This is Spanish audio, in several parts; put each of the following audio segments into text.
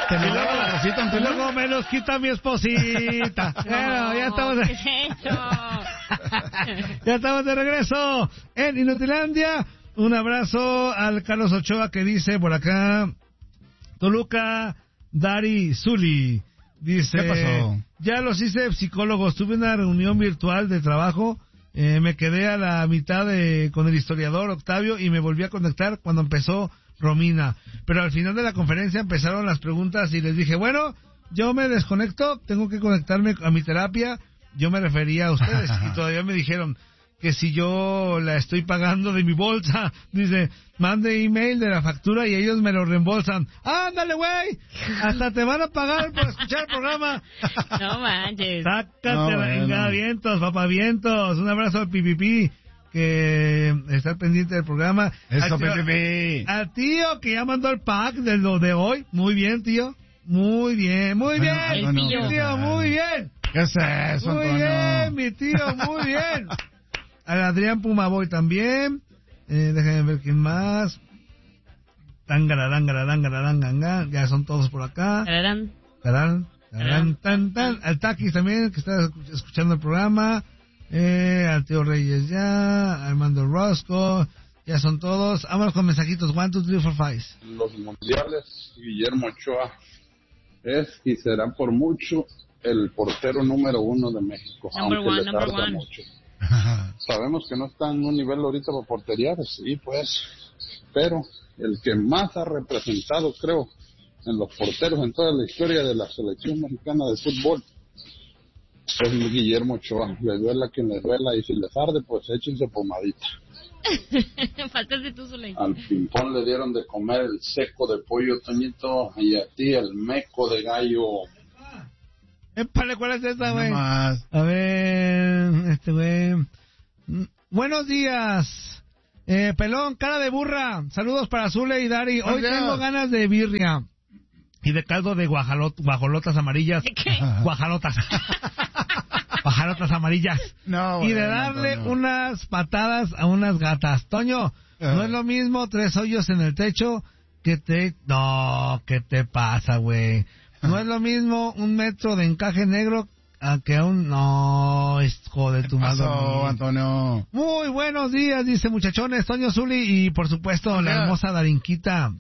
Y luego la Rosita, y luego me los quita mi esposita. Bueno, ya estamos ¿Qué es eso? ya estamos de regreso en Inutilandia. Un abrazo al Carlos Ochoa que dice por acá, Toluca, Dari Zuli. Dice, ¿qué pasó? Ya los hice psicólogos, tuve una reunión virtual de trabajo, me quedé a la mitad con el historiador Octavio y me volví a conectar cuando empezó Romina. Pero al final de la conferencia empezaron las preguntas y les dije, bueno, yo me desconecto, tengo que conectarme a mi terapia. Yo me refería a ustedes y todavía me dijeron que si yo la estoy pagando de mi bolsa, dice, mande email de la factura y ellos me lo reembolsan. ¡Ándale, güey! Hasta te van a pagar por escuchar el programa. No manches. Sácate No, venga, vientos, papá, vientos. Un abrazo al Pipipi que está pendiente del programa. Eso, Pipipi. Al tío que ya mandó el pack de lo de hoy. Muy bien, tío. Muy bien, muy bien. El tío. Mi tío, muy bien. ¿Qué es eso, Muy Antonio? bien, mi tío, muy bien. Al Adrián Pumaboy también. Déjenme ver quién más. Tangararangararangararanganga. Ya son todos por acá. Tararán. Tan. Al Taquis también, que está escuchando el programa. Al tío Reyes ya. Armando Rosco. Ya son todos. Vámonos con mensajitos. 1, 2, 3, 4, 5. Los mundiales, Guillermo Ochoa es y será por mucho el portero número 1 de México, Number aunque one, le number tarda one. mucho. Sabemos que no está en un nivel ahorita para portería, sí, pues, pero el que más ha representado, creo, en los porteros en toda la historia de la selección mexicana de fútbol es Guillermo Ochoa. Le duela a quien le duela y si les arde, pues échense pomadita. Faltas de tu Zuley. Al Pimpón le dieron de comer el seco de pollo, Toñito, y a ti el meco de gallo. Épale, ¿cuál es esa, güey? No más. A ver, güey. Buenos días. Pelón, cara de burra. Saludos para Zule y Dari. Hoy Hola. tengo ganas de birria. Y de caldo de guajolotas amarillas. ¿De qué? Guajalotas. Guajalotas amarillas. No, Y de bueno, darle Antonio. unas patadas a unas gatas. Toño, no es lo mismo 3 hoyos en el techo No, ¿qué te pasa, güey? No es lo mismo 1 metro de encaje negro a que No, hijo de tu madre. Pasó, Antonio. Muy buenos días, dice muchachones, Toño Zuli y por supuesto la Hola. hermosa Darinquita.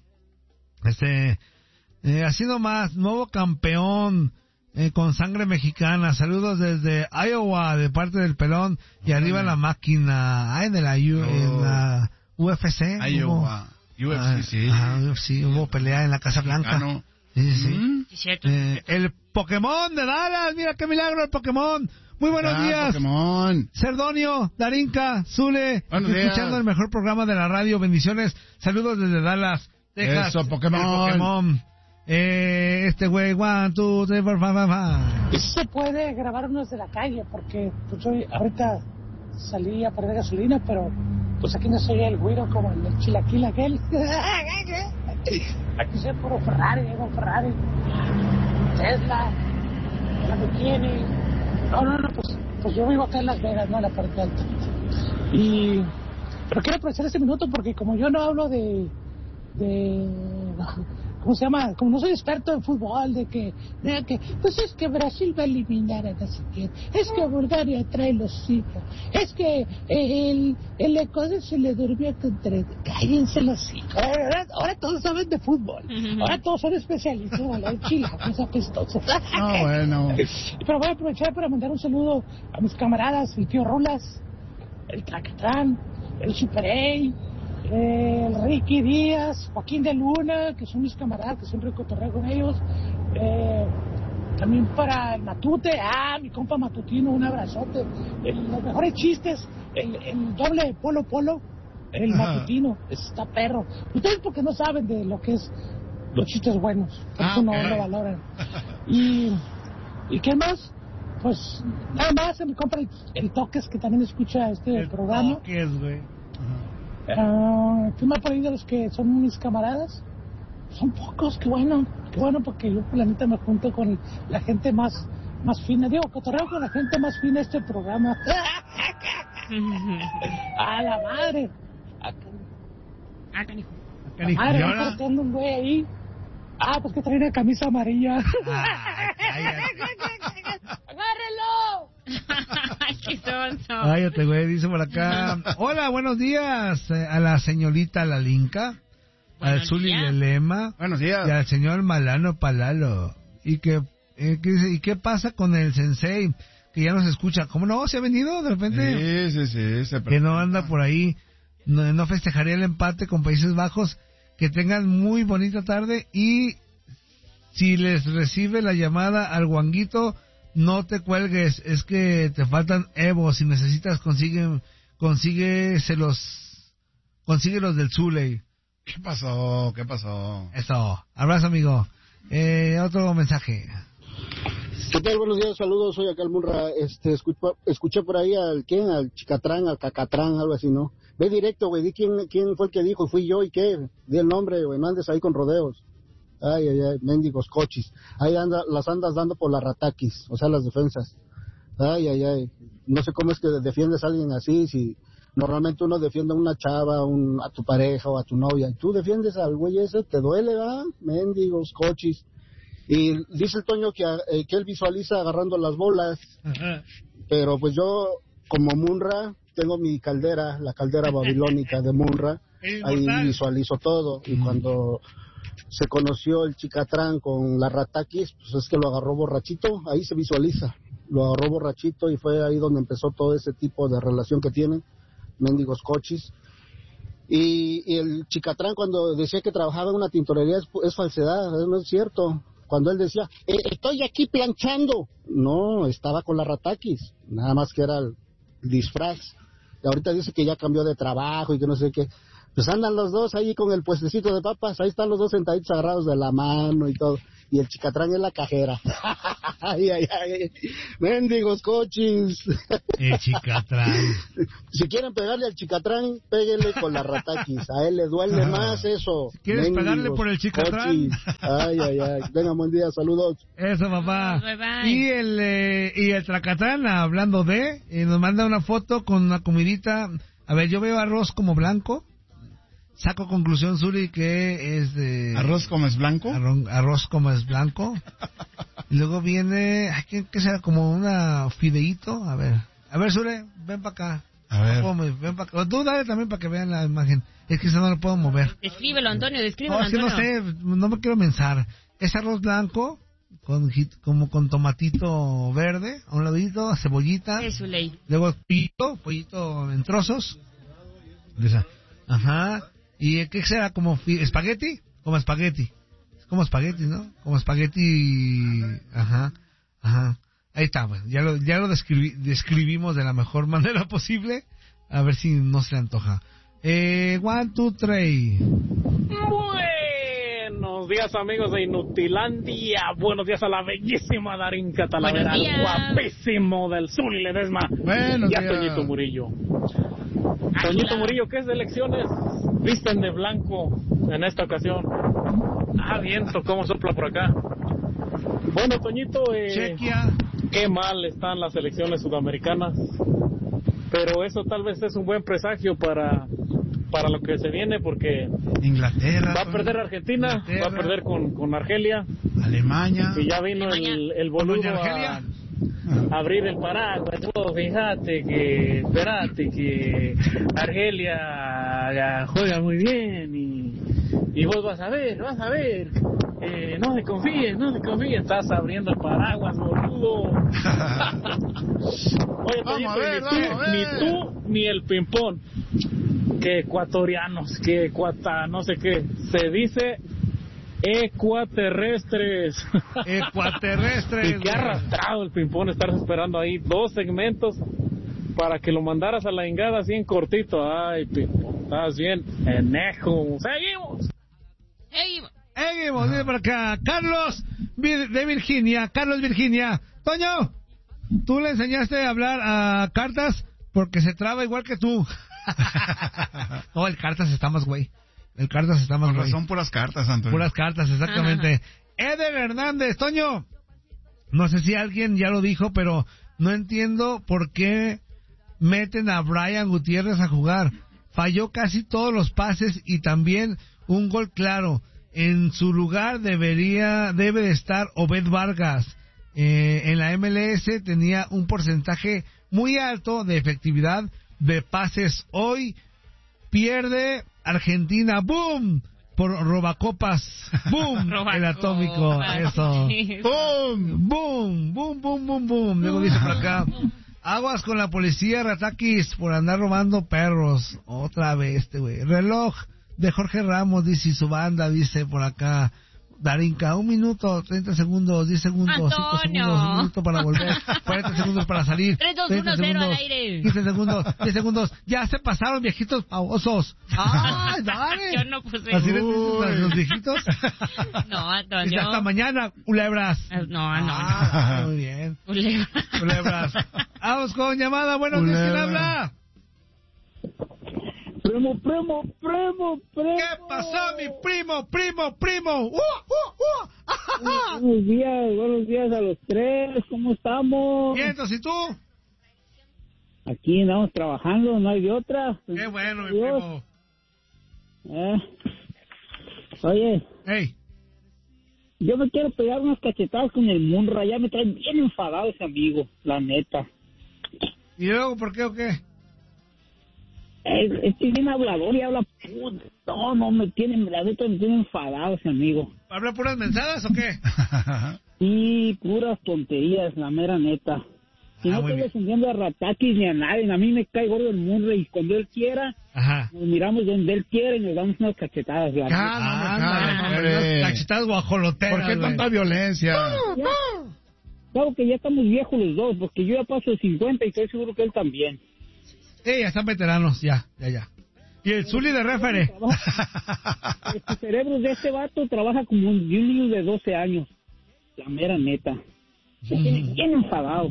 Así nomás, nuevo campeón con sangre mexicana. Saludos desde Iowa de parte del Pelón y arriba la máquina. Ay, de la UFC. Iowa. UFC, sí. UFC, hubo pelea en la Casa Blanca. Mexicano. Sí, sí. Mm. Sí, cierto. El Pokémon de Dallas, mira qué milagro el Pokémon. Muy buenos Ah, días. Pokémon. Cerdonio, Darinka, Zule, Buenos días. escuchando el mejor programa de la radio. Bendiciones. Saludos desde Dallas, Texas. Eso, Pokémon. El Pokémon. Güey, 1, 2, 3, 4, 5, 5. Se puede grabar unos de la calle porque pues hoy ahorita salí a perder gasolina, pero pues aquí no soy el güiro como el chilaquil aquel. Aquí soy puro Ferrari, Tesla, Lamborghini. No, pues yo vivo acá en Las Vegas, no en la parte alta. Pero quiero aprovechar este minuto porque como yo no hablo de ¿cómo se llama? Como no soy experto en fútbol, de que pues es que Brasil va a eliminar a no sé quién, es que Bulgaria trae los hijos, es que el Ecuador se le durmió con 3. Cállense los hijos. Ahora todos saben de fútbol. Ahora todos son especialistas en la chilacos apestosos. No, bueno. Pero voy a aprovechar para mandar un saludo a mis camaradas, el tío Rulas, el Tracatrán, el Super A, el Ricky Díaz, Joaquín de Luna, que son mis camaradas, que siempre cotorreo con ellos. También para el Matute, mi compa Matutino, un abrazote. Los mejores chistes, el doble polo, el Matutino, está perro. Ustedes porque no saben de lo que es los chistes buenos, por eso no lo valoran. Y ¿qué más? Pues nada más, se me compra el Toques, que también escucha este programa. Toques, güey. ¿Qué me ha pedido los que son mis camaradas? Son pocos, qué bueno, porque yo la neta me junto con la gente más fina. Digo, cotorreo con la gente más fina este programa. ¡A la madre! Canijo. La madre, va cortando un güey ahí. Ah, pues que trae una camisa amarilla. ¡Agárrelo! ¡Ay, qué sonso! Cállate, güey, dice por acá. Hola, buenos días a la señorita Lalinka, al Zuli Lelema, Buenos días. y al señor Malano Palalo. ¿Y qué pasa con el sensei? Que ya nos escucha. ¿Cómo no? ¿Se ha venido de repente? Sí. Que no anda por ahí. No festejaría el empate con Países Bajos. Que tengan muy bonita tarde y si les recibe la llamada al guanguito, no te cuelgues, es que te faltan Evo, si necesitas consíguelos del Zuley. ¿Qué pasó? Eso, abrazo amigo. Otro mensaje. ¿Qué tal? Buenos días, saludos, soy acá el Munra. Escuché por ahí al Chicatrán, al Cacatrán, algo así, ¿no? Ve directo, güey, di quién fue el que dijo, fui yo y qué, di el nombre, güey, no andes ahí con rodeos. Ay, mendigos cochis. Ahí las andas dando por las rataquis, o sea, las defensas. Ay, no sé cómo es que defiendes a alguien así, si normalmente uno defiende a una chava, a tu pareja o a tu novia, y tú defiendes al güey ese, te duele, ¿va? Mendigos cochis. Y dice el Toño que él visualiza agarrando las bolas. Ajá. Pero pues yo, como Munra, tengo mi caldera, la caldera babilónica de Munra. Ahí visualizo todo. Y cuando se conoció el Chicatrán con la Ratakis, pues es que lo agarró borrachito. Ahí se visualiza. Lo agarró borrachito y fue ahí donde empezó todo ese tipo de relación que tienen. Mendigos cochis. Y el Chicatrán, cuando decía que trabajaba en una tintorería, es falsedad, no es cierto. Cuando él decía, estoy aquí planchando, no, estaba con la Ratakis, nada más que era el disfraz. Y ahorita dice que ya cambió de trabajo y que no sé qué. Pues andan los dos ahí con el puestecito de papas, ahí están los dos sentaditos agarrados de la mano y todo. Y el Chicatrán es la cajera. Ay, mendigos cochis. El Chicatrán. Si quieren pegarle al Chicatrán, péguenle con la Ratakis. A él le duele más eso. ¿Quieres pegarle por el Chicatrán? Cochis. Ay. Venga, buen día, saludos. Eso, papá. Bye. Y el Tracatrán, hablando nos manda una foto con una comidita. A ver, yo veo arroz como blanco. Saco conclusión, Zuri, que es de... ¿Arroz como es blanco? Arroz como es blanco. Y luego viene... ¿Qué será? Como una fideíto. A ver, Zuri, ven para acá. A ver. Ven para acá. Tú dale también para que vean la imagen. Es que eso no lo puedo mover. Descríbelo, Antonio, descríbelo, No, es que no Antonio. sé, no me quiero mensar. Es arroz blanco, como con tomatito verde, a un ladito, cebollita. Es su ley. Luego pollito en trozos. Ajá. ¿Y qué será? ¿Como espagueti? Como espagueti. Es como espagueti, ¿no? Como espagueti. Ajá. Ahí está, bueno. Ya lo describimos de la mejor manera posible. A ver si no se le antoja. 1, 2, 3. Buenos días, amigos de Inutilandia. Buenos días a la bellísima Darinka Talavera, Buenos días. al guapísimo del Zuli Ledesma Buenos y a días. Toñito Murillo. Toñito Murillo, ¿qué selecciones visten de blanco en esta ocasión? Viento, cómo sopla por acá. Bueno, Toñito, Chequia. qué mal están las selecciones sudamericanas, pero eso tal vez es un buen presagio para lo que se viene, porque Inglaterra. va a perder Argentina, Inglaterra. va a perder con Argelia, Alemania. y ya vino el boludo Doña Argelia. a abrir el paraguas. Oh, fíjate que, espérate, que Argelia ya juega muy bien y vos vas a ver, no se confíes, estás abriendo el paraguas, boludo. Oye, Vamos a ver, Toñito, ni tú ni el ping-pong, que ecuatorianos, que no sé qué, se dice ecuaterrestres. Extraterrestres. Y qué arrastrado el ping-pong, estar esperando ahí 2 segmentos para que lo mandaras a la ingada así en cortito. Ay, ping-pong, estás bien enejo. Seguimos. Seguimos, viene por acá. Carlos de Virginia. Toño, tú le enseñaste a hablar a Cartas porque se traba igual que tú. No, el Cartas está más güey. Con razón, puras cartas, Antonio. Puras cartas, exactamente. Eder Hernández, Toño. No sé si alguien ya lo dijo, pero no entiendo por qué meten a Brian Gutiérrez a jugar. Falló casi todos los pases y también un gol claro. En su lugar debe de estar Obed Vargas. En la MLS tenía un porcentaje muy alto de efectividad de pases. Hoy pierde Argentina, ¡boom! Por robacopas, ¡boom! El atómico, eso. ¡Boom! ¡Boom! ¡Boom, boom, boom, boom! Luego dice por acá, aguas con la policía, Ratakis, por andar robando perros. Otra vez, güey. Reloj de Jorge Ramos, dice, y su banda, dice por acá. Darinka, 1 minuto, 30 segundos, 10 segundos, Antonio. 5 segundos, 1 minuto para volver, 40 segundos para salir, 3, 2, 1, 0 al aire. 15 segundos, 10 segundos, ya se pasaron, viejitos babosos. ¡Ay, dale! Yo no puse. ¿Así les dices a los viejitos? No, Antonio. Dice, hasta mañana, culebras. No. Muy bien. Culebras. Vamos con llamada, buenos días, ¿quién habla? Primo. ¿Qué pasó, mi primo? Buenos días a los tres, ¿cómo estamos? Bien, ¿y tú? Aquí andamos trabajando, no hay de otra. Qué bueno, mi primo. Oye. Hey. Yo me quiero pegar unas cachetadas con el Munra, ya me trae bien enfadado ese amigo, la neta. ¿Y luego por qué o qué? Este bien hablador y habla no, me tiene enfadado ese amigo. ¿Habla puras mensadas o qué? Sí, puras tonterías, la mera neta. Y no estoy defendiendo a Ratakis ni a nadie, a mí me cae gordo el mundo y cuando él quiera, nos miramos donde él quiere y nos damos unas cachetadas. Cachetadas guajoloteras. ¿Por qué tanta violencia? Claro que ya estamos viejos los dos, porque yo ya paso de 50 y estoy seguro que él también. Ya están veteranos, ya. Y el Zuli de refere. El cerebro de este vato trabaja como un niño de 12 años. La mera neta. Bien enfadado.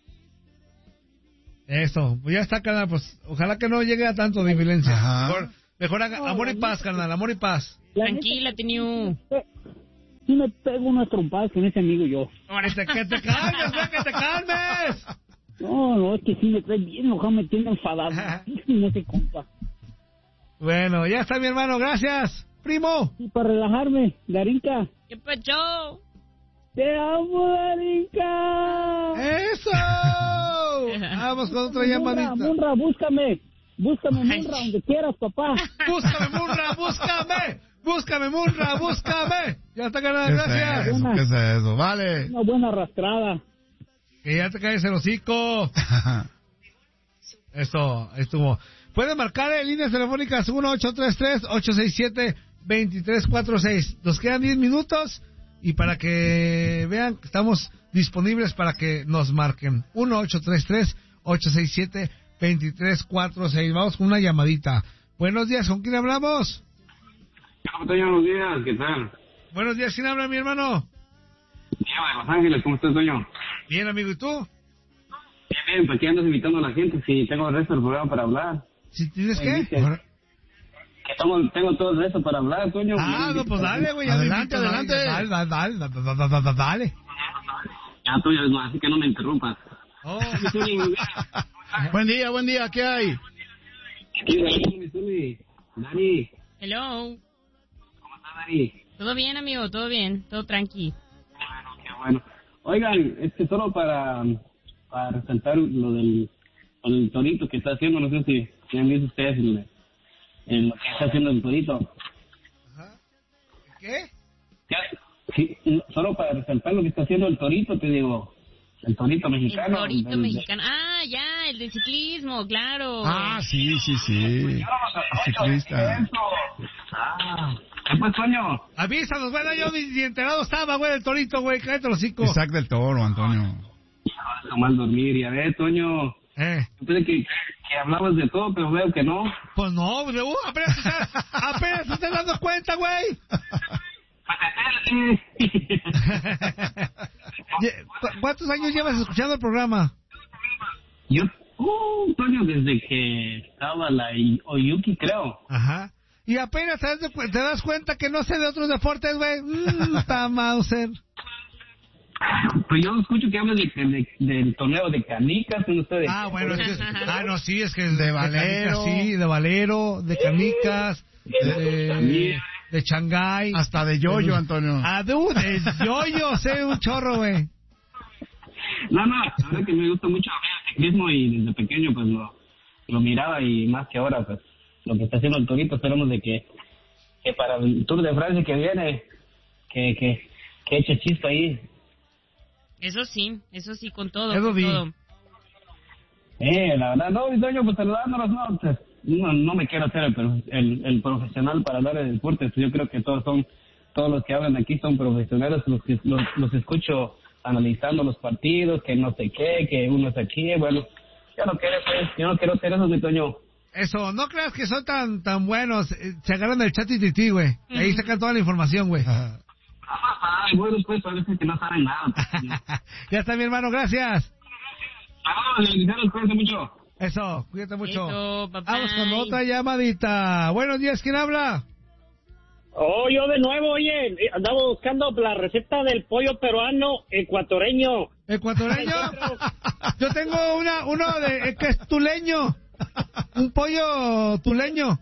Eso, pues ya está, carnal, pues ojalá que no llegue a tanto de violencia. Mejor amor y paz, carnal, amor y paz. Tranquila, Teniu. Sí me pego unas trompadas con ese amigo yo. Que te calmes, que te calmes. No, es que sí me trae bien enojado, me tiene enfadado. No se compa. Bueno, ya está mi hermano, gracias, primo. Y para relajarme, Darinka. ¿Qué pasó? ¡Te amo, Darinka! ¡Eso! Vamos con otra llamadita. Munra, búscame, Munra, donde quieras, papá. Búscame, Munra. Ya está ganando, gracias. ¿Qué es eso? Vale. Una buena arrastrada. Que ya te caes el hocico. Eso, estuvo. Puede marcar en líneas telefónicas 1-833-867-2346. Nos quedan 10 minutos y para que vean que estamos disponibles para que nos marquen. 1-833-867-2346. Vamos con una llamadita. Buenos días, ¿con quién hablamos? Buenos días, ¿qué tal? Buenos días, ¿quién habla, mi hermano? Diego de Los Ángeles, ¿cómo estás, Toño? Bien, amigo, ¿y tú? Bien, ¿para qué andas invitando a la gente si tengo el resto del programa para hablar? ¿Si tienes qué? Que tengo todo el resto para hablar, Toño. No, pues dale, güey. Adelante. Dale. Ya, Toño, así que no me interrumpas. Buen día, ¿qué hay? Dani. Hello. ¿Cómo estás, Dani? Todo bien, amigo, todo bien, todo tranqui. Qué bueno. Oigan, solo para resaltar lo del torito que está haciendo, no sé si han visto ustedes en lo que está haciendo el torito. Ajá. ¿Qué? Sí, solo para resaltar lo que está haciendo el torito, te digo. El torito mexicano. El torito mexicano. Ah, ya, el de ciclismo, claro. Sí. Ciclista. Pues, Toño. Avísanos, güey, yo ni enterado estaba, güey, del torito, güey, cállate los hocico. Isaac del Toro, Antonio. No mal dormir, y a ver, Toño. Yo pensé que hablabas de todo, pero veo que no. Pues no, apenas te estás dando cuenta, güey. ¿Cuántos años llevas escuchando el programa? Yo, Toño, desde que estaba la Oyuki, creo. Ajá. Y apenas te das cuenta que no sé de otros deportes, güey. Está Mauser. Pues yo escucho que hablan del torneo de canicas con ustedes. Bueno, es que es de valero. De canicas, de de Shanghái. Hasta de yoyo, Antonio. De yoyo, sé un chorro, güey. No, la verdad que me gusta mucho el ciclismo y desde pequeño pues lo miraba y más que ahora pues lo que está haciendo el Torito, esperamos de que para el Tour de Francia que viene que eche chispa ahí. Eso sí, con todo. Eso con vi. todo. La verdad, no, Toño, pues saludándolos, no me quiero hacer el profesional para hablar de deportes. Yo creo que todos los que hablan aquí son profesionales, los escucho analizando los partidos, que no sé qué, que uno es aquí, bueno, yo no quiero hacer eso, mi Toño. Eso, no creas que son tan buenos, se agarran del chat y ti, güey, ahí sacan toda la información, güey. Bueno, pues parece que no saben nada. Ya está, mi hermano, gracias. Cuídense mucho. Eso, cuídate mucho. Eso, vamos con otra llamadita. Buenos días, ¿quién habla? Yo de nuevo, oye, andaba buscando la receta del pollo peruano ecuatoreño. ¿Ecuatoreño? Yo tengo uno que es tuleño. Un pollo tuleño.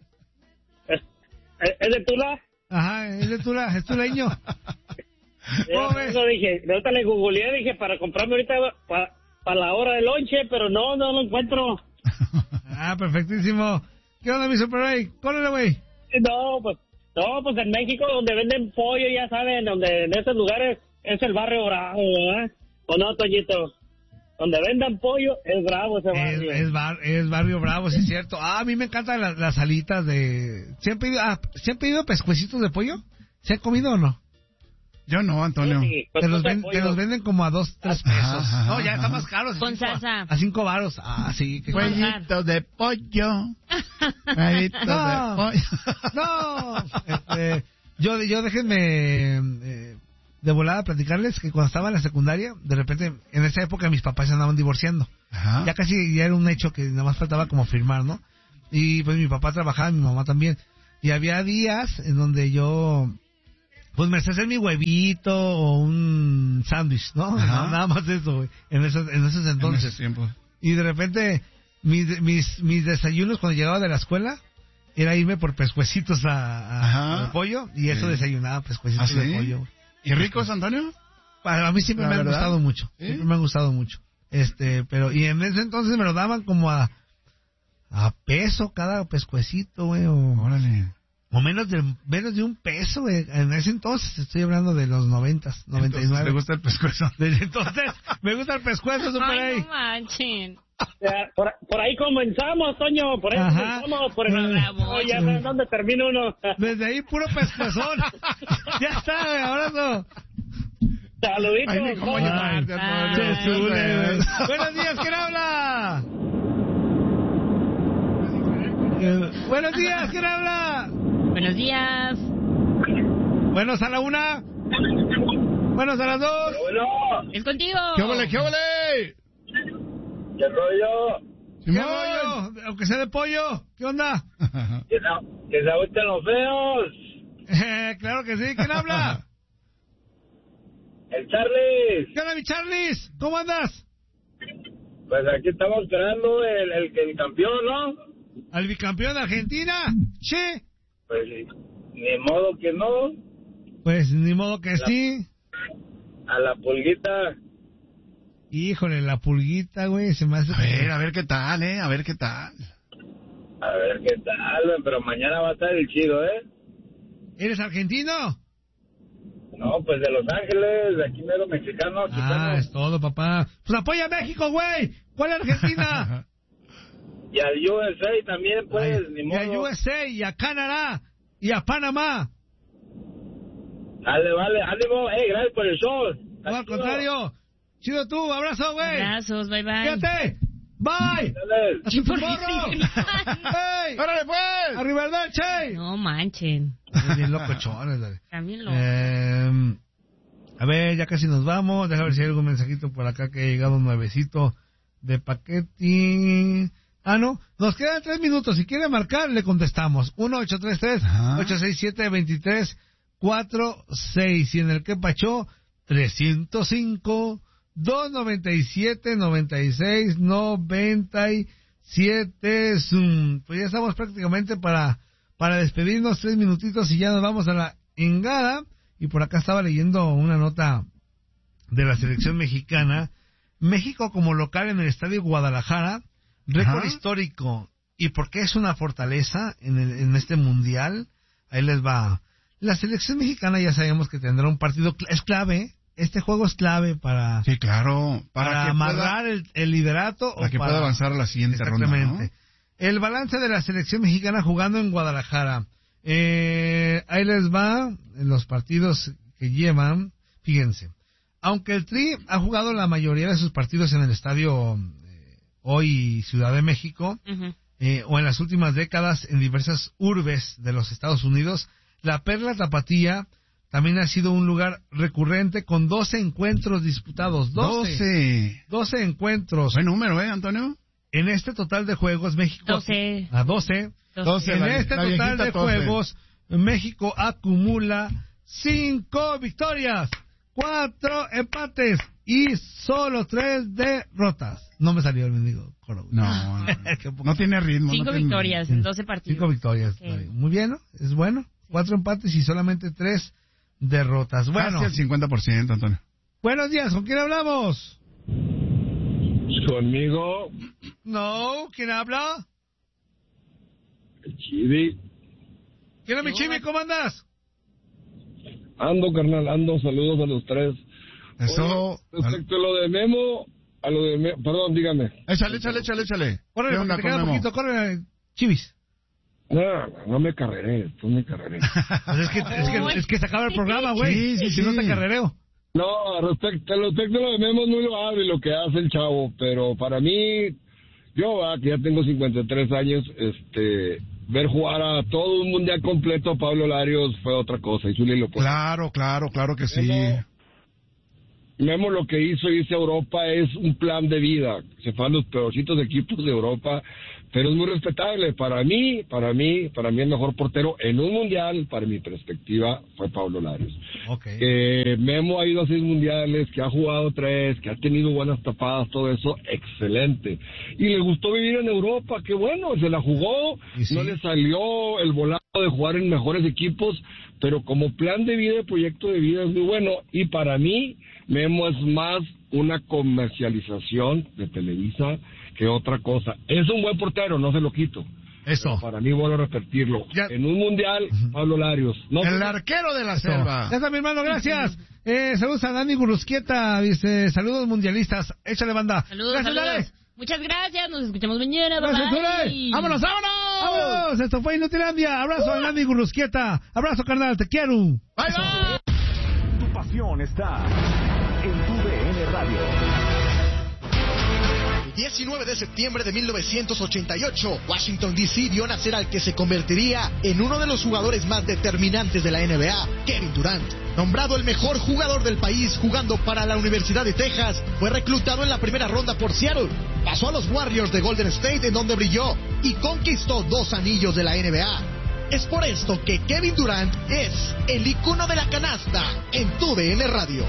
¿Es de Tula? Ajá, es de Tula, es tuleño. Eso dije, ahorita le googleé, dije, para comprarme ahorita para la hora del lonche, pero no lo encuentro. Perfectísimo. ¿Qué onda, mi Super Ray? Córrele, güey. No, pues en México, donde venden pollo, ya saben, donde en esos lugares es el barrio bravo, ¿verdad? ¿O no, Toñito? Donde vendan pollo, es bravo ese barrio. Es barrio bravo, sí es cierto. A mí me encantan las alitas de... ¿Se han pedido pescuecitos de pollo? ¿Se han comido o no? Yo no, Antonio. Sí, te los venden como a 2, 3 pesos. No, ya están más caros. Con salsa. A 5 varos. Sí. Cuellito de pollo. Cuellito de pollo. No. Yo déjenme de volada platicarles que cuando estaba en la secundaria, de repente, en esa época mis papás se andaban divorciando. Ya casi ya era un hecho que nada más faltaba como firmar, ¿no? Y pues mi papá trabajaba y mi mamá también. Y había días en donde yo... pues me sé hacer mi huevito o un sándwich, ¿no? Nada más eso, güey. En esos entonces. Y de repente, mis desayunos cuando llegaba de la escuela era irme por pescuecitos de pollo. Y eso desayunaba pescuecitos de pollo. Güey. ¿Y ricos, Antonio? A mí siempre me han gustado mucho. ¿Sí? Siempre me han gustado mucho. Pero, y en ese entonces me lo daban como a peso cada pescuecito, güey. Órale. O menos de un peso, güey. En ese entonces, estoy hablando de los 90s, 99. ¿Te gusta el pescuezo? Desde entonces, me gusta el pescuezo, Super Ay, no manchen. Por ahí comenzamos, Toño. Por ahí comenzamos. Ya sabes dónde termina uno. Desde ahí, puro pescuezón. Ya está, güey, abrazo. Saluditos. Ay, ni cómo llamarte, Antonio. Buenos días, ¿quién habla? Buenos días, ¿quién habla? Buenos días. Buenos a la 1. Buenos a las 2. Bueno. Es contigo. ¿Qué ole? ¿Qué rollo? ¿Qué rollo? Aunque sea de pollo. ¿Qué onda? Que se agüiten los feos. Claro que sí. ¿Quién habla? El Charles. ¿Qué onda, mi Charles? ¿Cómo andas? Pues aquí estamos esperando el campeón, ¿no? ¿Al bicampeón de Argentina? Sí. Pues ni modo que no. Pues ni modo que sí. A la pulguita. Híjole, la pulguita, güey, se me hace... A ver qué tal, a ver qué tal. A ver qué tal, pero mañana va a estar el chido, ¿Eres argentino? No, pues de Los Ángeles, de aquí mero mexicano. Es todo, papá. Pues apoya a México, güey. ¿Cuál es Argentina? Y al USA también, pues, ni modo. Y al USA, y a Canadá, y a Panamá. Dale, vale, ánimo, gracias por el show. No, al contrario. Chido tú, abrazo, güey. Abrazos, bye. Fíjate. Bye. Dale. ¡A tu morro! ¡Ey! ¡Órale, pues! ¡Arriba el Che! No manchen. Es bien locochones, dale. También lo... A ver, ya casi nos vamos. Déjame ver si hay algún mensajito por acá que ha llegado nuevecito de paquete. No. Nos quedan 3 minutos. Si quiere marcar, le contestamos. 1-833-867-2346. Y en el que pachó, 305-297-96-97. Pues ya estamos prácticamente para para despedirnos, 3 minutitos y ya nos vamos a la engada. Y por acá estaba leyendo una nota de la selección mexicana. México como local en el Estadio Guadalajara, récord histórico. ¿Y por qué es una fortaleza en este mundial? Ahí les va. La selección mexicana ya sabemos que tendrá un partido, es clave. Este juego es clave para... Sí, claro. Para amarrar el liderato. Para que pueda avanzar a la siguiente ronda, ¿no? El balance de la selección mexicana jugando en Guadalajara. Ahí les va los partidos que llevan. Fíjense. Aunque el Tri ha jugado la mayoría de sus partidos en el estadio hoy Ciudad de México, o en las últimas décadas en diversas urbes de los Estados Unidos, la Perla Tapatía también ha sido un lugar recurrente con 12 encuentros disputados. 12 encuentros. Buen número, Antonio? En este total de juegos, México... 12. A 12. En este total de juegos, México acumula 5 victorias, 4 empates y solo 3 derrotas. No me salió el mendigo coro. No tiene ritmo. 5 victorias en 12 partidos. 5 victorias. Okay. Muy bien, ¿no? Es bueno. 4 empates y solamente 3 derrotas. Bueno. Casi el 50%, Antonio. Buenos días, ¿con quién hablamos? Conmigo. No, ¿quién habla? El Chivi. ¿Quién es mi Chivi? ¿Cómo andas? Ando, carnal, saludos a los 3. Eso. Respecto a lo de Memo, perdón, dígame. Échale. Corre, te queda un poquito, corre, Chivis. No me carreré, pues me carreré. es que se acaba el programa, güey. Sí. Si no te carrereo. No, respecto a lo de Memo es muy loable lo que hace el chavo, pero para mí, yo que ya tengo 53 años, ver jugar a todo un mundial completo a Pablo Larios fue otra cosa. Claro que sí. Memo lo que hizo irse a Europa es un plan de vida. Se fue a los peorcitos equipos de Europa, pero es muy respetable. Para mí el mejor portero en un mundial, para mi perspectiva, fue Pablo Larios. Okay. Memo ha ido a 6 mundiales, que ha jugado 3, que ha tenido buenas tapadas, todo eso, excelente. Y le gustó vivir en Europa, qué bueno, se la jugó, no le salió el volado de jugar en mejores equipos, pero como plan de vida, proyecto de vida es muy bueno. Y para mí, Memo es más una comercialización de Televisa que otra cosa. Es un buen portero, no se lo quito. Eso. Pero para mí, vuelvo a repetirlo. Ya. En un mundial, Pablo Larios. El arquero de la selva. Ya está, mi hermano, gracias. Saludos a Dani Gurusquieta, dice, saludos mundialistas. Échale, banda. Saludos. Muchas gracias, nos escuchamos mañana. Bye. ¡Vámonos! Esto fue Inutilandia. Abrazo a Dani Gurusquieta. Abrazo, carnal, te quiero. Bye. Tu pasión está en tu DN Radio. 19 de septiembre de 1988, Washington D.C. vio nacer al que se convertiría en uno de los jugadores más determinantes de la NBA, Kevin Durant. Nombrado el mejor jugador del país jugando para la Universidad de Texas, fue reclutado en la primera ronda por Seattle. Pasó a los Warriors de Golden State, en donde brilló y conquistó 2 anillos de la NBA. Es por esto que Kevin Durant es el icono de la canasta en tu DN Radio.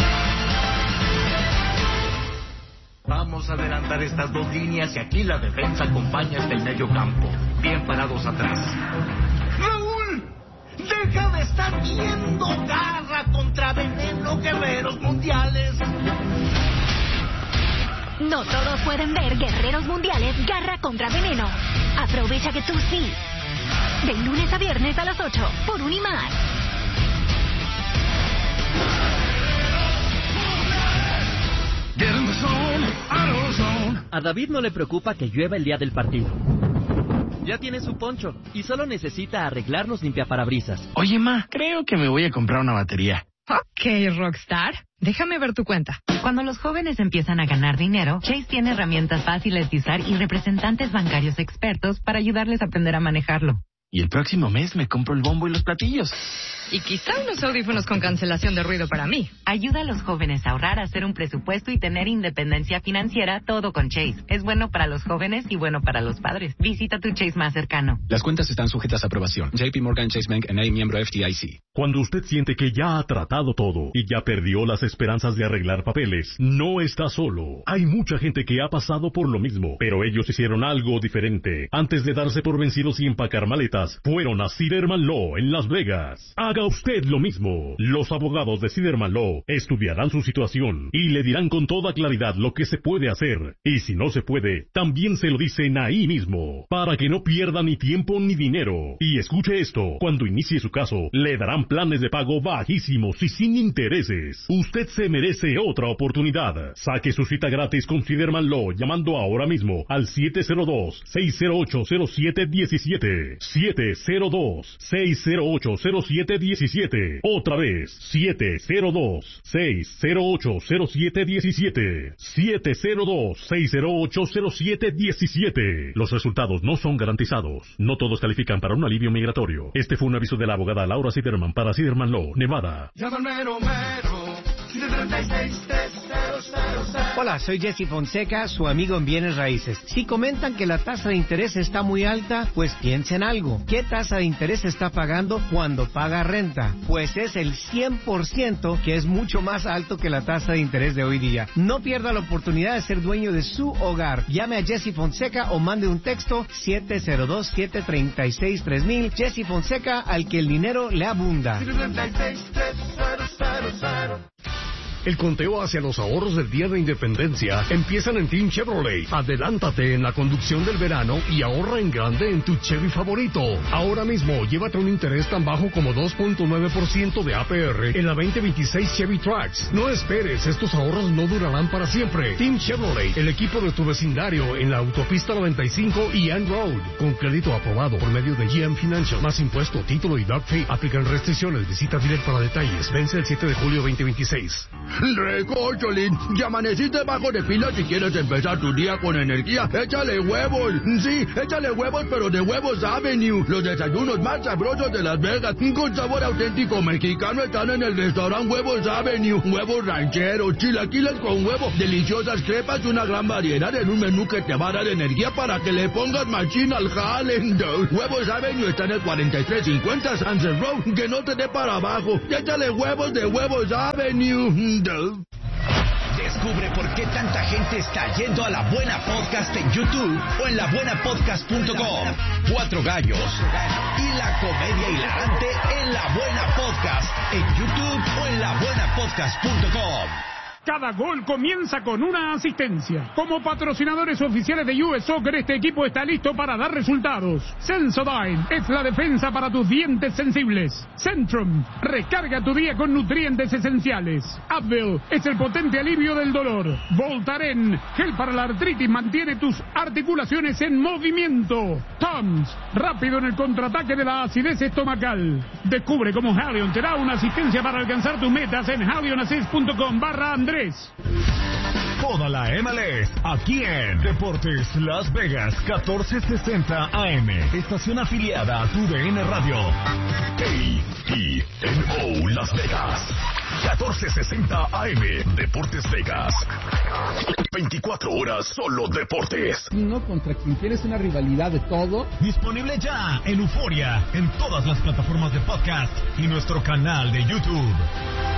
Vamos a adelantar estas 2 líneas y aquí la defensa acompaña hasta el medio campo. Bien parados atrás. ¡Raúl! ¡Deja de estar viendo! ¡Garra contra veneno, guerreros mundiales! No todos pueden ver Guerreros Mundiales Garra contra Veneno. Aprovecha que tú sí. De lunes a viernes a las 8 por Unimar. A David no le preocupa que llueva el día del partido. Ya tiene su poncho y solo necesita arreglar los limpiaparabrisas. Oye, ma, creo que me voy a comprar una batería. Ok, Rockstar. Déjame ver tu cuenta. Cuando los jóvenes empiezan a ganar dinero, Chase tiene herramientas fáciles de usar y representantes bancarios expertos para ayudarles a aprender a manejarlo. Y el próximo mes me compro el bombo y los platillos. Y quizá unos audífonos con cancelación de ruido para mí. Ayuda a los jóvenes a ahorrar, a hacer un presupuesto y tener independencia financiera, todo con Chase. Es bueno para los jóvenes y bueno para los padres. Visita tu Chase más cercano. Las cuentas están sujetas a aprobación. JP Morgan Chase Bank N.A., miembro FDIC. Cuando usted siente que ya ha tratado todo y ya perdió las esperanzas de arreglar papeles, no está solo. Hay mucha gente que ha pasado por lo mismo, pero ellos hicieron algo diferente. Antes de darse por vencidos y empacar maletas, fueron a Siderman Law en Las Vegas. Haga usted lo mismo. Los abogados de Siderman Law estudiarán su situación y le dirán con toda claridad lo que se puede hacer. Y si no se puede, también se lo dicen ahí mismo, para que no pierda ni tiempo ni dinero. Y escuche esto, cuando inicie su caso, le darán planes de pago bajísimos y sin intereses. Usted se merece otra oportunidad. Saque su cita gratis con Siderman Law llamando ahora mismo al 702-608-0717. 702-608-0717. Otra vez, 702-608-0717. 702-608-0717. Los resultados no son garantizados. No todos califican para un alivio migratorio. Este fue un aviso de la abogada Laura Siderman para Siderman Law, Nevada. Hola, soy Jesse Fonseca, su amigo en Bienes Raíces. Si comentan que la tasa de interés está muy alta, pues piensen algo. ¿Qué tasa de interés está pagando cuando paga renta? Pues es el 100%, que es mucho más alto que la tasa de interés de hoy día. No pierda la oportunidad de ser dueño de su hogar. Llame a Jesse Fonseca o mande un texto 702-736-3000. Jesse Fonseca, al que el dinero le abunda. El conteo hacia los ahorros del Día de Independencia empiezan en Team Chevrolet. Adelántate en la conducción del verano y ahorra en grande en tu Chevy favorito. Ahora mismo, llévate un interés tan bajo como 2.9% de APR en la 2026 Chevy Trax. No esperes, estos ahorros no durarán para siempre. Team Chevrolet, el equipo de tu vecindario en la autopista 95 y Ann Road. Con crédito aprobado por medio de GM Financial. Más impuesto, título y doc fee. Aplican restricciones. Visita dealer para detalles. Vence el 7 de julio 2026. Recocholín, ya amaneciste bajo de pila. Si quieres empezar tu día con energía, échale huevos. Sí, échale huevos, pero de Huevos Avenue. Los desayunos más sabrosos de Las Vegas, con sabor auténtico mexicano, están en el restaurante Huevos Avenue. Huevos rancheros, chilaquiles con huevo, deliciosas crepas y una gran variedad en un menú que te va a dar energía para que le pongas machín al jale. Huevos Avenue está en el 4350 Sunset Road. Que no te dé para abajo. Échale huevos de Huevos Avenue. Descubre por qué tanta gente está yendo a La Buena Podcast en YouTube o en labuenapodcast.com. 4 gallos y la comedia hilarante en La Buena Podcast en YouTube o en labuenapodcast.com. Cada gol comienza con una asistencia. Como patrocinadores oficiales de US Soccer, este equipo está listo para dar resultados. Sensodyne es la defensa para tus dientes sensibles. Centrum, recarga tu día con nutrientes esenciales. Advil es el potente alivio del dolor. Voltaren, gel para la artritis, mantiene tus articulaciones en movimiento. Tums, rápido en el contraataque de la acidez estomacal. Descubre cómo Halion te da una asistencia para alcanzar tus metas en halionassist.com/Andrés. Toda la MLS, aquí en Deportes Las Vegas, 1460 AM. Estación afiliada a tu DN Radio. KTNO Las Vegas, 1460 AM. Deportes Vegas. 24 horas solo deportes. No contra quien tienes una rivalidad de todo. Disponible ya en Euforia, en todas las plataformas de podcast y nuestro canal de YouTube.